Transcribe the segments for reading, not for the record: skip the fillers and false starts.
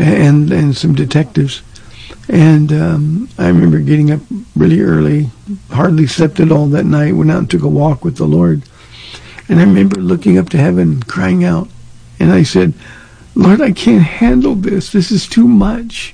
and some detectives. And I remember getting up really early, hardly slept at all that night, went out and took a walk with the Lord. And I remember looking up to heaven, crying out. And I said, Lord, I can't handle this. This is too much.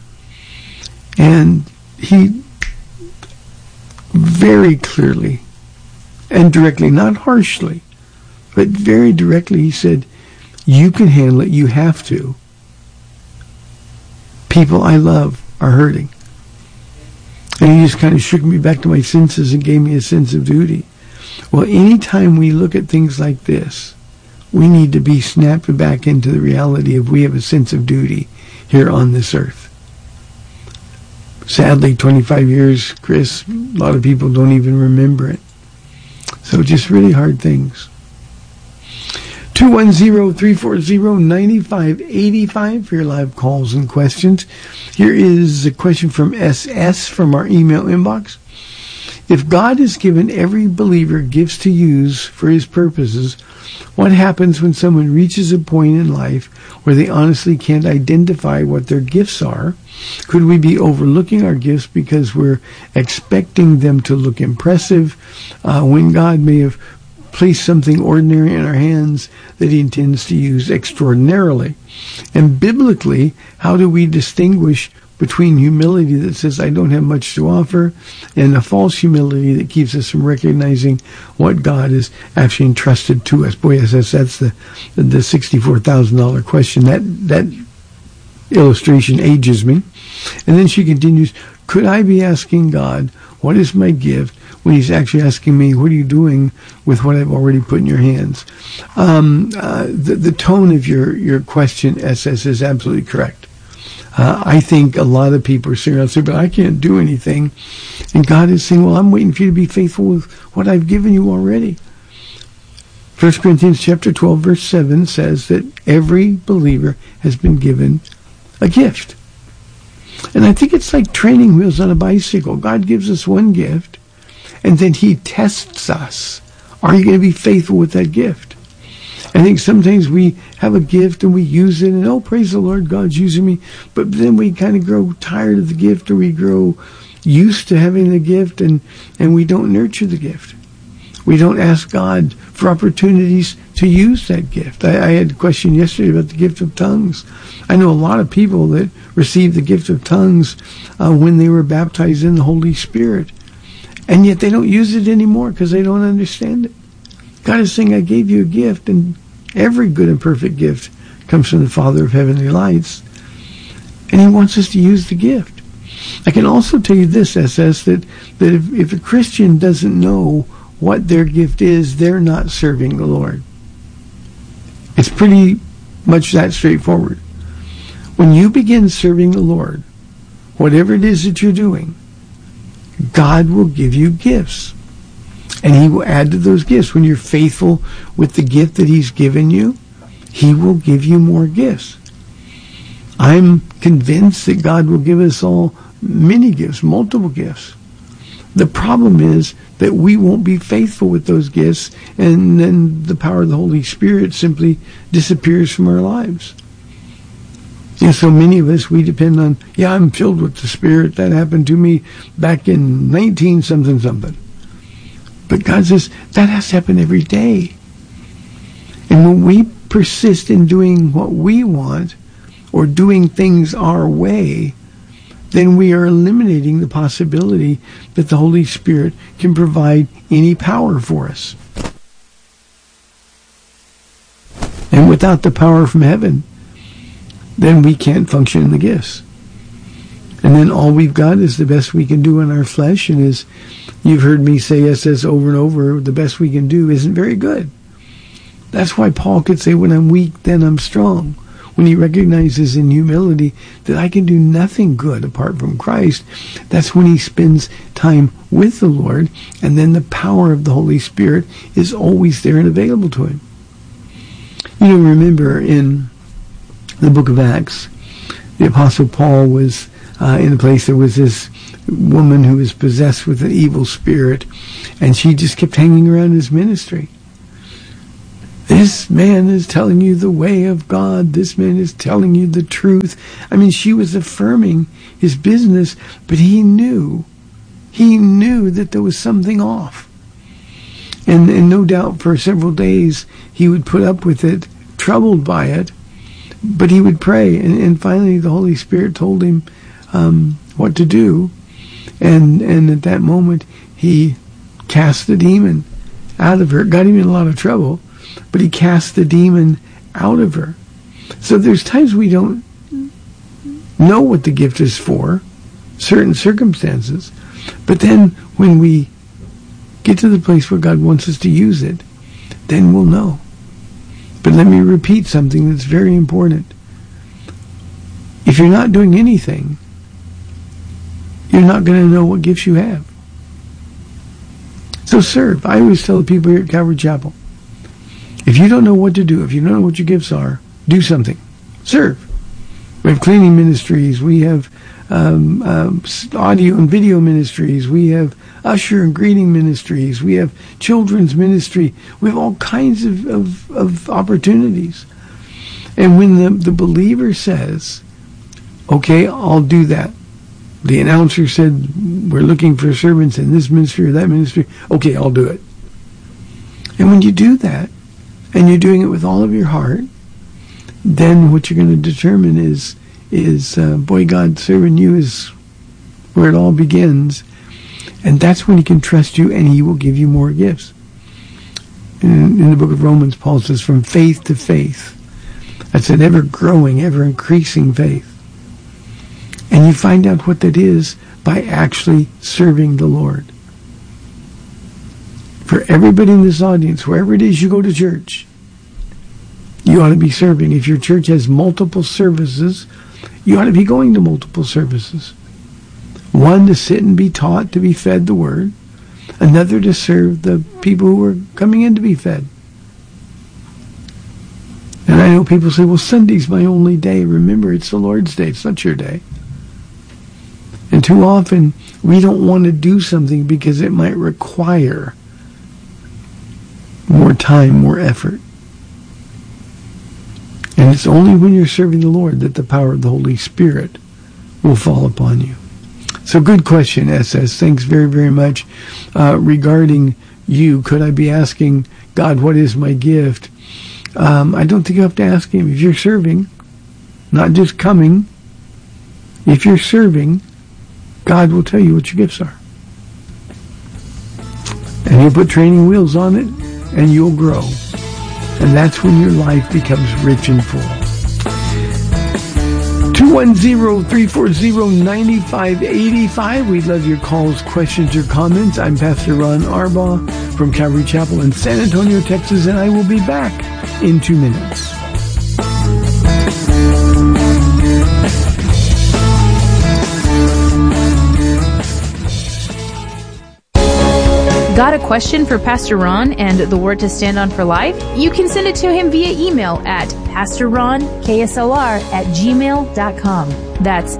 And he very clearly and directly, not harshly, but very directly, he said, you can handle it. You have to. People I love are hurting. And he just kind of shook me back to my senses and gave me a sense of duty. Well, anytime we look at things like this, we need to be snapped back into the reality of we have a sense of duty here on this earth. Sadly, 25 years, Chris, a lot of people don't even remember it. So just really hard things. 210-340-9585 for your live calls and questions. Here is a question from SS from our email inbox. If God has given every believer gifts to use for his purposes, what happens when someone reaches a point in life where they honestly can't identify what their gifts are? Could we be overlooking our gifts because we're expecting them to look impressive when God may have placed something ordinary in our hands that he intends to use extraordinarily? And biblically, how do we distinguish between humility that says I don't have much to offer and a false humility that keeps us from recognizing what God has actually entrusted to us? Boy, that's the $64,000 question. That illustration ages me. And then she continues, could I be asking God, what is my gift, when he's actually asking me, what are you doing with what I've already put in your hands? The tone of your question, SS, is absolutely correct. I think a lot of people are sitting around saying, but I can't do anything. And God is saying, well, I'm waiting for you to be faithful with what I've given you already. 1 Corinthians chapter 12, verse 7 says that every believer has been given a gift. And I think it's like training wheels on a bicycle. God gives us one gift, and then he tests us. Are you going to be faithful with that gift? I think sometimes we have a gift and we use it, and oh, praise the Lord, God's using me. But then we kind of grow tired of the gift, or we grow used to having the gift, and we don't nurture the gift. We don't ask God for opportunities to use that gift. I had a question yesterday about the gift of tongues. I know a lot of people that received the gift of tongues when they were baptized in the Holy Spirit, and yet they don't use it anymore because they don't understand it. God is saying, I gave you a gift, and every good and perfect gift comes from the Father of heavenly lights, and he wants us to use the gift. I can also tell you this, SS, that if a Christian doesn't know what their gift is, they're not serving the Lord. It's pretty much that straightforward. When you begin serving the Lord, whatever it is that you're doing, God will give you gifts. And he will add to those gifts. When you're faithful with the gift that he's given you, he will give you more gifts. I'm convinced that God will give us all many gifts, multiple gifts. The problem is that we won't be faithful with those gifts, and then the power of the Holy Spirit simply disappears from our lives. And so many of us, we depend on, I'm filled with the Spirit. That happened to me back in 19-something. But God says that has to happen every day. And when we persist in doing what we want, or doing things our way, then we are eliminating the possibility that the Holy Spirit can provide any power for us. And without the power from heaven, then we can't function in the gifts. And then all we've got is the best we can do in our flesh, and as you've heard me say SS over and over, the best we can do isn't very good. That's why Paul could say, when I'm weak, then I'm strong. When he recognizes in humility that I can do nothing good apart from Christ, that's when he spends time with the Lord, and then the power of the Holy Spirit is always there and available to him. Remember in the book of Acts, the Apostle Paul was in a place, there was this woman who was possessed with an evil spirit, and she just kept hanging around his ministry. This man is telling you the way of God. This man is telling you the truth. I mean, she was affirming his business, but he knew that there was something off. And no doubt for several days he would put up with it, troubled by it, but he would pray. And finally the Holy Spirit told him what to do. And at that moment he cast the demon out of her. It got him in a lot of trouble, but he cast the demon out of her. So there's times we don't know what the gift is for, certain circumstances, but then when we get to the place where God wants us to use it, then we'll know. But let me repeat something that's very important. If you're not doing anything, you're not going to know what gifts you have. So serve. I always tell the people here at Calvary Chapel, if you don't know what to do, if you don't know what your gifts are, do something. Serve. We have cleaning ministries. We have audio and video ministries. We have usher and greeting ministries. We have children's ministry. We have all kinds of opportunities. And when the believer says, okay, I'll do that. The announcer said, we're looking for servants in this ministry or that ministry. Okay, I'll do it. And when you do that, and you're doing it with all of your heart, then what you're going to determine is boy, God, serving you is where it all begins. And that's when he can trust you and he will give you more gifts. In the book of Romans, Paul says, from faith to faith. That's an ever-growing, ever-increasing faith. And you find out what that is by actually serving the Lord. For everybody in this audience, wherever it is you go to church, you ought to be serving. If your church has multiple services, you ought to be going to multiple services. One, to sit and be taught, to be fed the Word. Another, to serve the people who are coming in to be fed. And I know people say, well, Sunday's my only day. Remember, it's the Lord's day. It's not your day. And too often, we don't want to do something because it might require more time, more effort. And it's only when you're serving the Lord that the power of the Holy Spirit will fall upon you. So good question, SS. Thanks very, very much. Regarding you, could I be asking God, what is my gift? I don't think you have to ask him. If you're serving, not just coming, if you're serving, God will tell you what your gifts are. And he'll put training wheels on it, and you'll grow. And that's when your life becomes rich and full. 210-340-9585. We'd love your calls, questions, or comments. I'm Pastor Ron Arbaugh from Calvary Chapel in San Antonio, Texas, and I will be back in 2 minutes. Got a question for Pastor Ron and the Word to Stand On for Life? You can send it to him via email at pastorronksLR@gmail.com. That's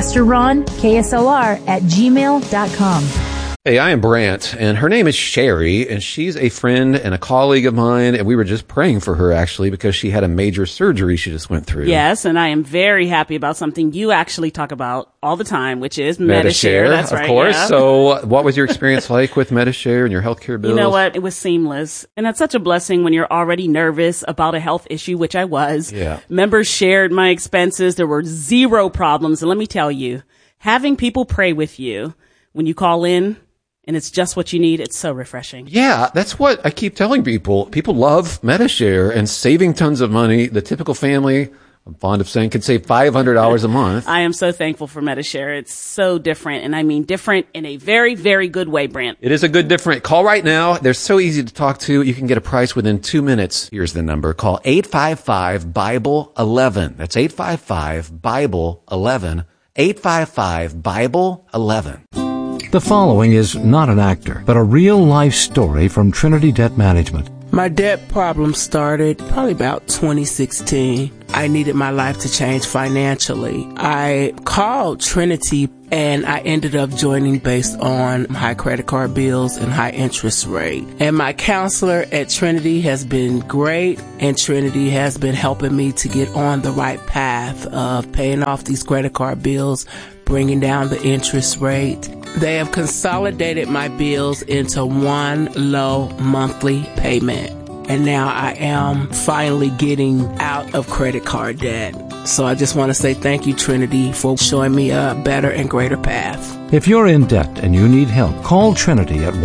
pastorronksLR@gmail.com. Hey, I am Brant, and her name is Sherry, and she's a friend and a colleague of mine, and we were just praying for her, actually, because she had a major surgery she just went through. Yes, and I am very happy about something you actually talk about all the time, which is Medi-Share. That's right, of course. Yeah. So what was your experience like with Medi-Share and your healthcare bills? You know what? It was seamless. And that's such a blessing when you're already nervous about a health issue, which I was. Yeah. Members shared my expenses. There were zero problems. And let me tell you, having people pray with you when you call in, and it's just what you need, it's so refreshing. Yeah, that's what I keep telling people. People love Medi-Share and saving tons of money. The typical family, I'm fond of saying, could save $500 a month. I am so thankful for Medi-Share. It's so different, and I mean different in a very, very good way, Brant. It is a good different. Call right now. They're so easy to talk to. You can get a price within 2 minutes. Here's the number. Call 855-BIBLE-11. That's 855-BIBLE-11. 855-BIBLE-11. The following is not an actor, but a real-life story from Trinity Debt Management. My debt problem started probably about 2016. I needed my life to change financially. I called Trinity and I ended up joining based on high credit card bills and high interest rate. And my counselor at Trinity has been great, and Trinity has been helping me to get on the right path of paying off these credit card bills, bringing down the interest rate. They have consolidated my bills into one low monthly payment. And now I am finally getting out of credit card debt. So I just want to say thank you, Trinity, for showing me a better and greater path. If you're in debt and you need help, call Trinity at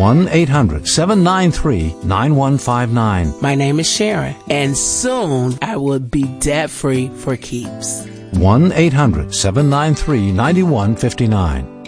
1-800-793-9159. My name is Sharon, and soon I will be debt-free for keeps. 1-800-793-9159.